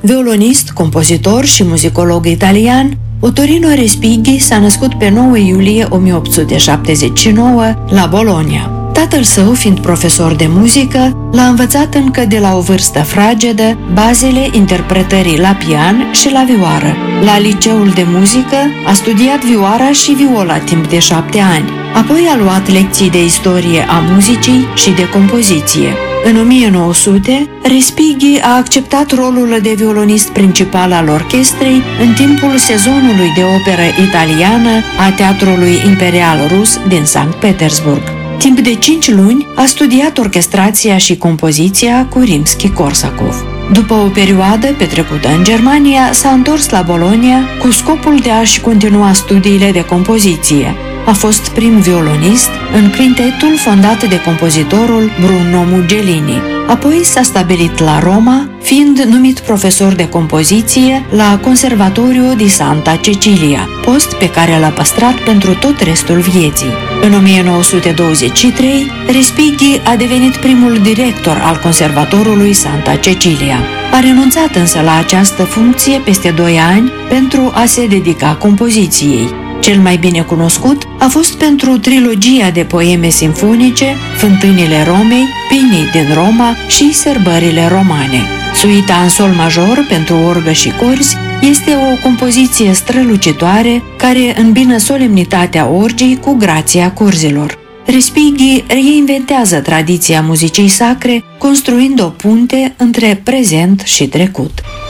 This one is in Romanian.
Violonist, compozitor și muzicolog italian, Ottorino Respighi s-a născut pe 9 iulie 1879 la Bologna. Tatăl său, fiind profesor de muzică, l-a învățat încă de la o vârstă fragedă bazele interpretării la pian și la vioară. La liceul de muzică a studiat vioara și viola timp de 7 ani. Apoi a luat lecții de istorie a muzicii și de compoziție. În 1900, Respighi a acceptat rolul de violonist principal al orchestrei în timpul sezonului de operă italiană a Teatrului Imperial Rus din Sankt Petersburg. Timp de 5 luni a studiat orchestrația și compoziția cu Rimski-Korsakov. După o perioadă petrecută în Germania, s-a întors la Bologna cu scopul de a-și continua studiile de compoziție. A fost prim violonist în quintetul fondat de compozitorul Bruno Mugelini. Apoi s-a stabilit la Roma, fiind numit profesor de compoziție la Conservatorio di Santa Cecilia, post pe care l-a păstrat pentru tot restul vieții. În 1923, Respighi a devenit primul director al Conservatorului Santa Cecilia. A renunțat însă la această funcție peste 2 ani pentru a se dedica compoziției. Cel mai bine cunoscut a fost pentru trilogia de poeme simfonice Fântânile Romei, Pinii din Roma și Sărbările romane. Suita în sol major pentru orgă și corzi este o compoziție strălucitoare care îmbină solemnitatea orgii cu grația corzilor. Respighi reinventează tradiția muzicii sacre, construind o punte între prezent și trecut.